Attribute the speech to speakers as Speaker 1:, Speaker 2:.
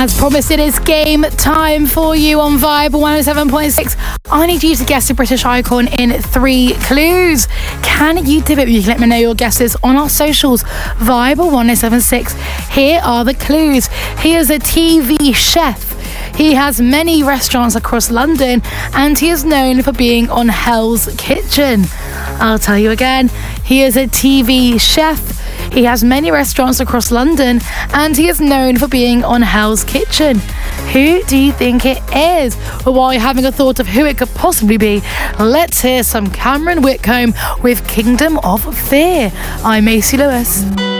Speaker 1: As promised, it is game time for you on Vibe 107.6. I need you to guess a British icon in 3 clues. Can you do it? You can let me know your guesses on our socials. Vibe 107.6. Here are the clues. He is a TV chef. He has many restaurants across London and he is known for being on Hell's Kitchen. I'll tell you again. He is a TV chef. He has many restaurants across London and he is known for being on Hell's Kitchen. Who do you think it is? Well, while you're having a thought of who it could possibly be, let's hear some Cameron Whitcomb with Kingdom of Fear. I'm Macy Lewis.